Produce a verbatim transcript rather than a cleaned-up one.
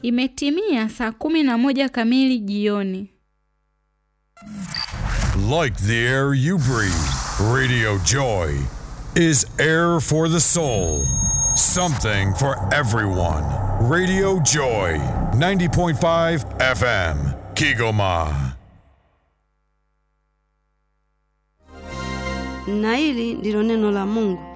Imetimia saa kumi na moja kamili jioni. Like the air you breathe, Radio Joy is air for the soul. Something for everyone. Radio Joy, ninety point five F M, Kigoma. Na hili ndilo neno la Mungu.